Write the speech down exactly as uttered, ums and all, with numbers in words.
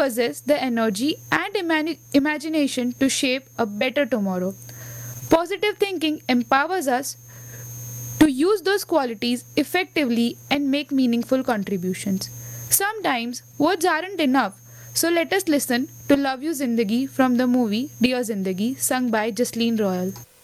possess the energy and imani- imagination to shape a better tomorrow. Positive thinking empowers us to use those qualities effectively and make meaningful contributions. Sometimes words aren't enough, so let us listen to Love You Zindagi from the movie Dear Zindagi, sung by Jasleen Royal.